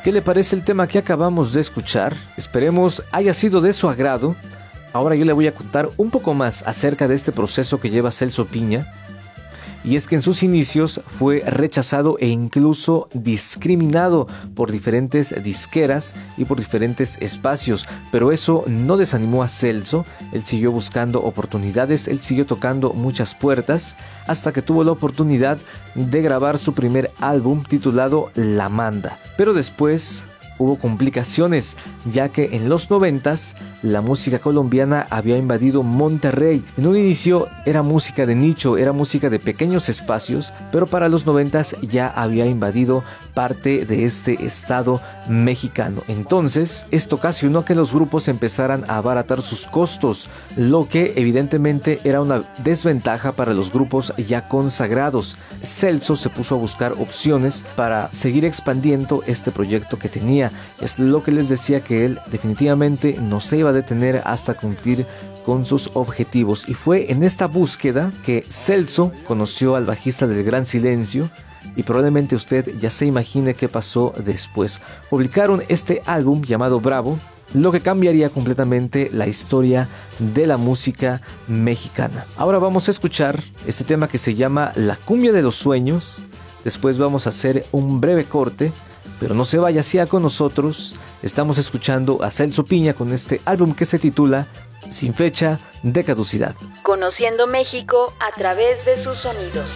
¿Qué le parece el tema que acabamos de escuchar? Esperemos haya sido de su agrado. Ahora yo le voy a contar un poco más acerca de este proceso que lleva Celso Piña. Y es que en sus inicios fue rechazado e incluso discriminado por diferentes disqueras y por diferentes espacios, pero eso no desanimó a Celso. Él siguió buscando oportunidades, él siguió tocando muchas puertas hasta que tuvo la oportunidad de grabar su primer álbum titulado La Manda. Pero después hubo complicaciones, ya que en los 90s la música colombiana había invadido Monterrey. En un inicio era música de nicho, era música de pequeños espacios, pero para los 90s ya había invadido parte de este estado mexicano. Entonces, esto ocasionó que los grupos empezaran a abaratar sus costos, lo que evidentemente era una desventaja para los grupos ya consagrados. Celso se puso a buscar opciones para seguir expandiendo este proyecto que tenía. Es lo que les decía, que él definitivamente no se iba a detener hasta cumplir con sus objetivos, y fue en esta búsqueda que Celso conoció al bajista del Gran Silencio, y probablemente usted ya se imagine qué pasó después. Publicaron este álbum llamado Bravo, lo que cambiaría completamente la historia de la música mexicana. Ahora vamos a escuchar este tema que se llama La Cumbia de los Sueños. Después vamos a hacer un breve corte, pero no se vaya, siga con nosotros. Estamos escuchando a Celso Piña con este álbum que se titula Sin fecha de caducidad. Conociendo México a través de sus sonidos.